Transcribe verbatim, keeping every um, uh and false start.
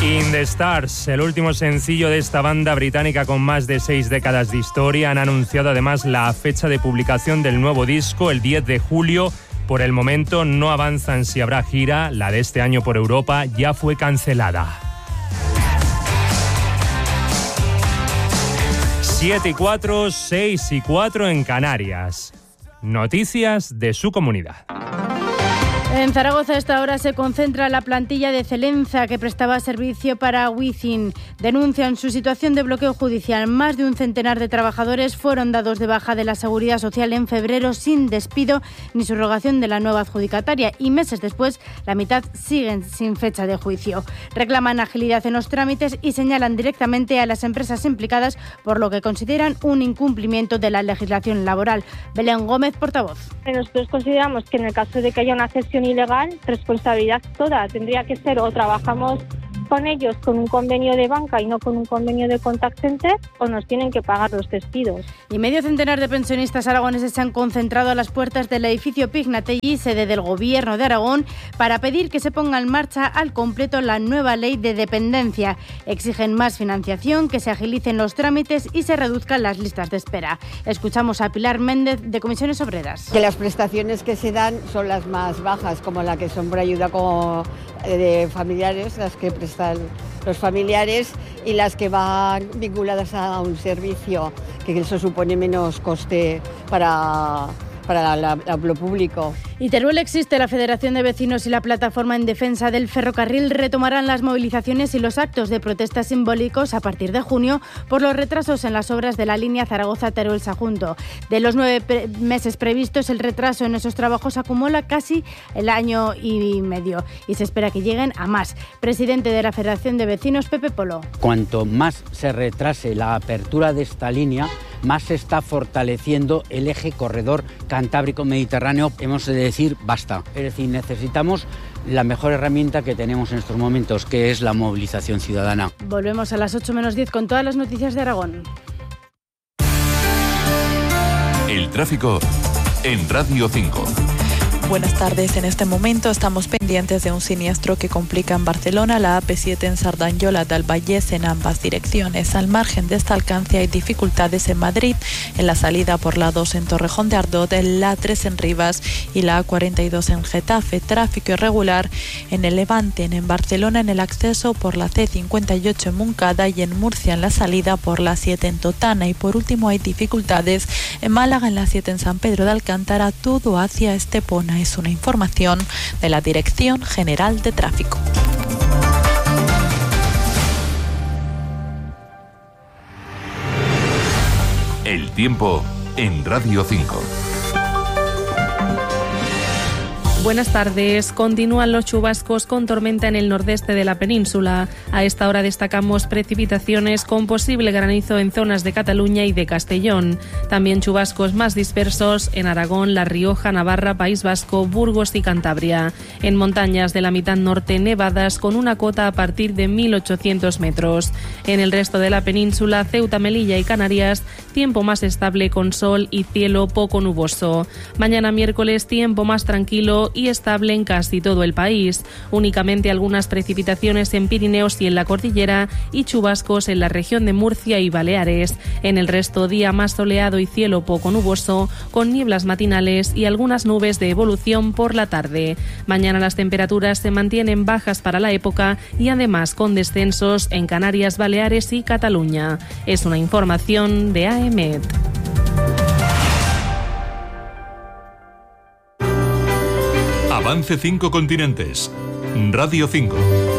In the Stars, el último sencillo de esta banda británica con más de seis décadas de historia, han anunciado además la fecha de publicación del nuevo disco, el diez de julio. Por el momento no avanzan si habrá gira, la de este año por Europa ya fue cancelada. siete y cuatro, seis y cuatro en Canarias. Noticias de su comunidad. En Zaragoza a esta hora se concentra la plantilla de Celenza que prestaba servicio para Wizzing. Denuncian su situación de bloqueo judicial. Más de un centenar de trabajadores fueron dados de baja de la Seguridad Social en febrero sin despido ni subrogación de la nueva adjudicataria y meses después la mitad siguen sin fecha de juicio. Reclaman agilidad en los trámites y señalan directamente a las empresas implicadas por lo que consideran un incumplimiento de la legislación laboral. Belén Gómez, portavoz. Nosotros consideramos que en el caso de que haya una cesión ilegal, responsabilidad toda. Tendría que ser o trabajamos con ellos con un convenio de banca y no con un convenio de contact center, o nos tienen que pagar los despidos. Y medio centenar de pensionistas aragoneses se han concentrado a las puertas del edificio Pignatelli, sede del Gobierno de Aragón, para pedir que se ponga en marcha al completo la nueva ley de dependencia. Exigen más financiación, que se agilicen los trámites y se reduzcan las listas de espera. Escuchamos a Pilar Méndez, de Comisiones Obreras. Que las prestaciones que se dan son las más bajas, como la que son por ayuda como de familiares, las que prestan los familiares, y las que van vinculadas a un servicio, que eso supone menos coste para, para la, la, lo público. Y Teruel Existe, la Federación de Vecinos y la Plataforma en Defensa del Ferrocarril retomarán las movilizaciones y los actos de protesta simbólicos a partir de junio por los retrasos en las obras de la línea Zaragoza-Teruel-Sagunto. De los nueve pre- meses previstos, el retraso en esos trabajos acumula casi el año y medio y se espera que lleguen a más. Presidente de la Federación de Vecinos, Pepe Polo. Cuanto más se retrase la apertura de esta línea, más se está fortaleciendo el eje corredor Cantábrico-Mediterráneo. Hemos de decir basta. Es decir, necesitamos la mejor herramienta que tenemos en estos momentos, que es la movilización ciudadana. Volvemos a las ocho menos diez con todas las noticias de Aragón. El tráfico en Radio cinco. Buenas tardes. En este momento estamos pendientes de un siniestro que complica en Barcelona la A P siete en Sardanyola del Vallès en ambas direcciones. Al margen de este alcance hay dificultades en Madrid, en la salida por la dos en Torrejón de Ardoz, la A tres en Rivas y la A cuarenta y dos en Getafe. Tráfico irregular en el Levante, en Barcelona en el acceso por la C cincuenta y ocho en Moncada y en Murcia en la salida por la siete en Totana. Y por último hay dificultades en Málaga en la siete en San Pedro de Alcántara, todo hacia Estepona. Es una información de la Dirección General de Tráfico. El tiempo en Radio cinco. Buenas tardes. Continúan los chubascos con tormenta en el nordeste de la península. A esta hora destacamos precipitaciones con posible granizo en zonas de Cataluña y de Castellón. También chubascos más dispersos en Aragón, La Rioja, Navarra, País Vasco, Burgos y Cantabria. En montañas de la mitad norte, nevadas con una cota a partir de mil ochocientos metros. En el resto de la península, Ceuta, Melilla y Canarias, tiempo más estable con sol y cielo poco nuboso. Mañana miércoles, tiempo más tranquilo y estable en casi todo el país. Únicamente algunas precipitaciones en Pirineos y en la cordillera y chubascos en la región de Murcia y Baleares. En el resto, día más soleado y cielo poco nuboso, con nieblas matinales y algunas nubes de evolución por la tarde. Mañana las temperaturas se mantienen bajas para la época y además con descensos en Canarias, Baleares y Cataluña. Es una información de A E M E T. Avance cinco continentes. Radio cinco.